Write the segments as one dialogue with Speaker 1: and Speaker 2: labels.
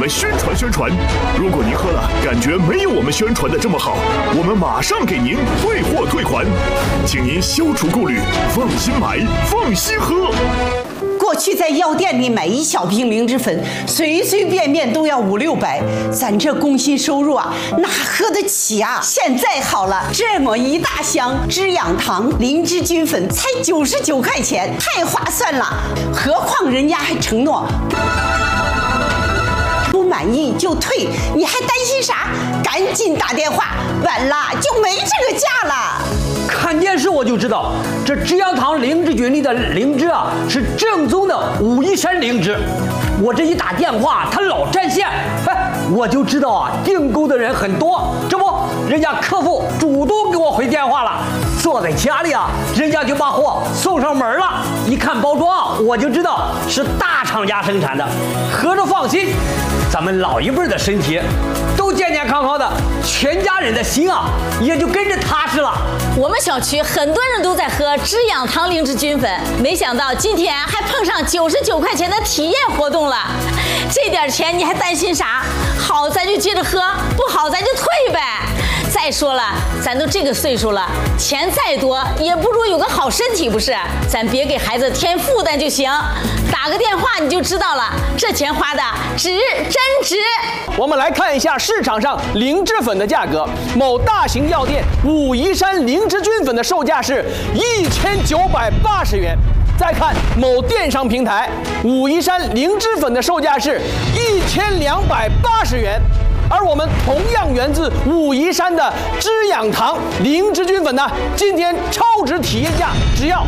Speaker 1: 们宣传宣传。如果您喝了感觉没有我们宣传的这么好，我们马上给您退货退款，请您消除顾虑，放心买，放心喝。
Speaker 2: 过去在药店里买一小瓶灵芝粉，随随便便都要500-600，咱这工薪收入啊，哪喝得起啊？现在好了，这么一大箱滋养堂灵芝菌粉才99块钱，太划算了。何况人家还承诺不满意就退，你还担心啥？赶紧打电话，晚了就没这个价了。
Speaker 3: 看电视我就知道，这滋养堂灵芝菌里的灵芝啊，是正宗的武夷山灵芝。我这一打电话，他老占线，我就知道啊，订购的人很多。这不，人家客服主动给我回电话了，坐在家里啊，人家就把货送上门了。一看包装，我就知道是大厂家生产的，合着放心。咱们老一辈的身体都健健康康的，全家人的心啊也就跟着踏实了。
Speaker 4: 我们小区很多人都在喝滋养堂灵芝菌粉，没想到今天还碰上99块钱的体验活动了。这点钱你还担心啥？好咱就接着喝，不好咱就退呗。再说了，咱都这个岁数了，钱再多也不如有个好身体，不是？咱别给孩子添负担就行。打个电话你就知道了，这钱花的值，真值。
Speaker 5: 我们来看一下市场上灵芝粉的价格，某大型药店武夷山灵芝菌粉的售价是1980元。再看某电商平台，武夷山灵芝粉的售价是1280元。而我们同样源自武夷山的滋养堂灵芝菌粉呢，今天超值体验价只要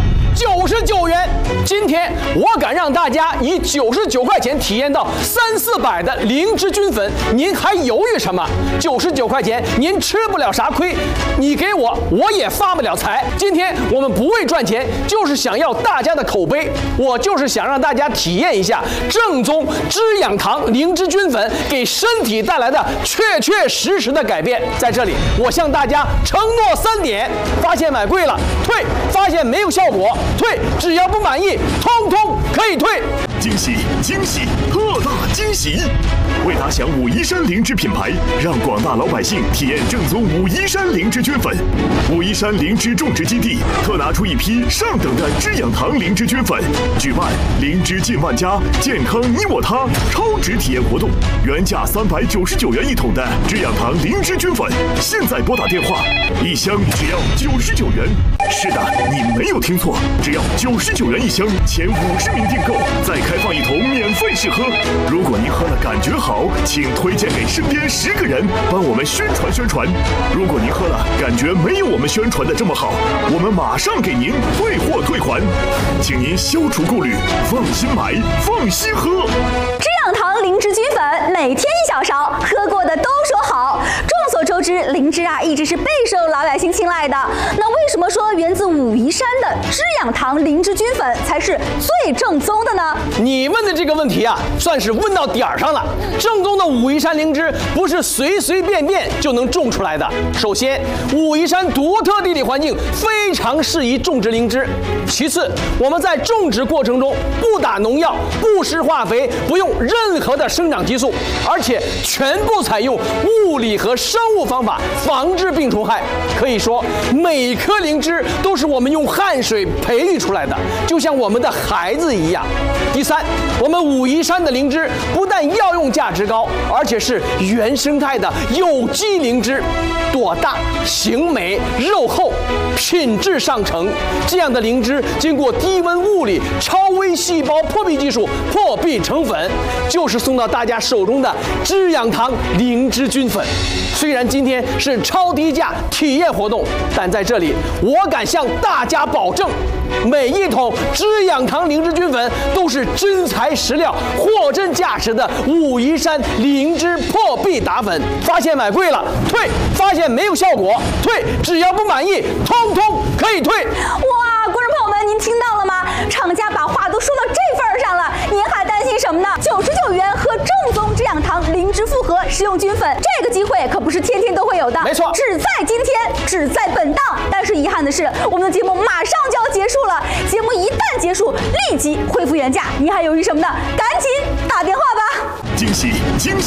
Speaker 5: 99元。今天我敢让大家以99块钱体验到300-400的灵芝菌粉，您还犹豫什么？99块钱您吃不了啥亏，你给我也发不了财。今天我们不为赚钱，就是想要大家的口碑，我就是想让大家体验一下正宗滋养堂灵芝菌粉给身体带来的确实的改变。在这里我向大家承诺3点：发现买贵了退，发现没有效果退，只要不满意通通可以退。
Speaker 1: 惊喜惊喜，特大惊喜！为打响武夷山灵芝品牌，让广大老百姓体验正宗武夷山灵芝菌粉，武夷山灵芝种植基地特拿出一批上等的滋养堂灵芝菌粉，举办灵芝近万家，健康你我他超值体验活动。原价399元一桶的滋养堂灵芝菌粉，现在拨打电话，一箱只要99元。是的，你没有听错，只要99元一箱，前50名订购再开放一桶免费试喝。如果您喝了感觉好，请推荐给身边10个人，帮我们宣传宣传。如果您喝了感觉没有我们宣传的这么好，我们马上给您退货退款，请您消除顾虑，放心买，放心喝。
Speaker 6: 滋养堂灵芝菌粉每天1小勺，喝过的都说好。众所周知，灵芝啊一直是备受老百姓青睐的。那为什么说源自武夷山的滋养堂灵芝菌粉才是最正宗的呢？
Speaker 5: 你问的这个问题啊，算是问到点儿上了。正宗的武夷山灵芝不是随随便便就能种出来的。首先，武夷山独特地理环境非常适宜种植灵芝。其次，我们在种植过程中不打农药、不施化肥、不用任何的生长激素，而且全部采用物理和生物方法防治病虫害。可以说，每一颗灵芝都是我们用汗水培育出来的，就像我们的孩子一样。第三，我们武夷山的灵芝不但药用价值高，而且是原生态的有机灵芝，朵大、形美、肉厚，品质上乘。这样的灵芝经过低温物理、超微细胞破壁技术破壁成粉，就是送到大家手中的滋养堂灵芝菌粉。虽然今天是超低价体验活动，但在这里我敢向大家保证，每一桶滋养堂灵芝菌粉都是真材实料、货真价实的武夷山灵芝破壁打粉。发现买贵了退，发现没有效果退，只要不满意通通可以退。
Speaker 6: 哇，观众朋友们，您听到了吗？厂家把话都说到这份上了，您还担心什么呢？99元喝正宗滋养堂灵芝复合食用菌粉，这个机会可不是天天都会有的，
Speaker 5: 没错，
Speaker 6: 只在今天，只在本档。但是遗憾的是，我们的节目马上就要结束了，节目一旦结束，立即恢复原价，您还犹豫什么呢？赶紧打电话吧！
Speaker 1: 惊喜惊喜！